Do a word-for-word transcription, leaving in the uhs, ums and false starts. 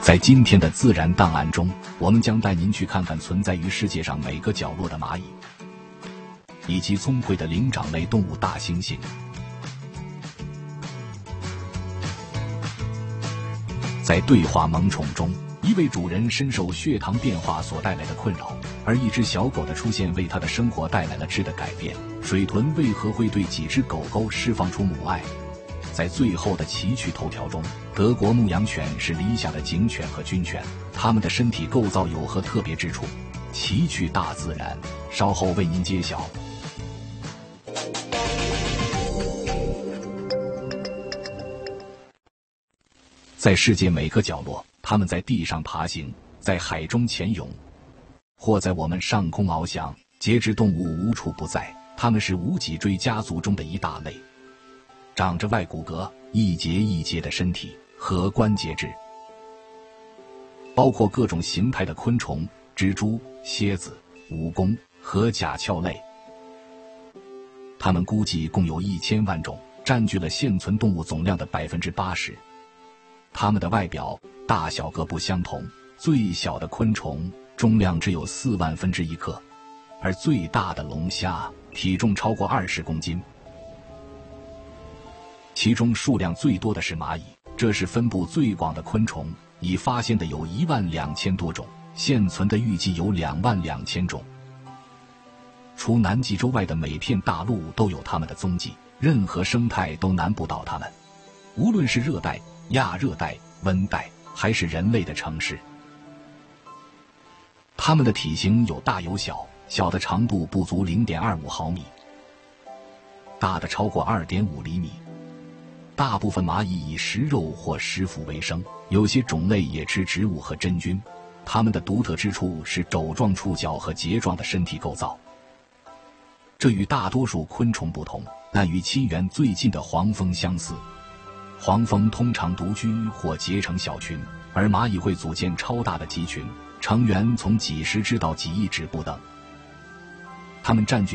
在今天的自然档案中，我们将带您去看看存在于世界上每个角落的蚂蚁，以及聪慧的灵长类动物大猩猩。在对话萌宠中，一位主人深受血糖变化所带来的困扰，而一只小狗的出现为他的生活带来了质的改变。水豚为何会对几只狗狗释放出母爱？在最后的奇趣头条中，德国牧羊犬是理想的警犬和军犬，它们的身体构造有何特别之处？奇趣大自然，稍后为您揭晓。在世界每个角落，它们在地上爬行，在海中潜泳，或在我们上空翱翔。节肢动物无处不在，它们是无脊椎家族中的一大类，长着外骨骼，一节一节的身体和关节质，包括各种形态的昆虫、蜘蛛、蝎子、蜈蚣和甲壳类。它们估计共有一千万种，占据了现存动物总量的 百分之八十。它们的外表大小各不相同，最小的昆虫重量只有四万分之一克，而最大的龙虾体重超过二十公斤。其中数量最多的是蚂蚁，这是分布最广的昆虫，已发现的有一万两千多种，现存的预计有两万两千种。除南极洲外的每片大陆都有它们的踪迹，任何生态都难不倒它们，无论是热带、亚热带、温带，还是人类的城市。它们的体型有大有小，小的长度不足 零点二五毫米，大的超过 二点五厘米。大部分蚂蚁以食肉或食腐为生，有些种类也吃植物和真菌。它们的独特之处是肘状触角和节状的身体构造，这与大多数昆虫不同，但与亲缘最近的黄蜂相似。黄蜂通常独居或结成小群，而蚂蚁会组建超大的集群，成员从几十只到几亿只不等。它们占据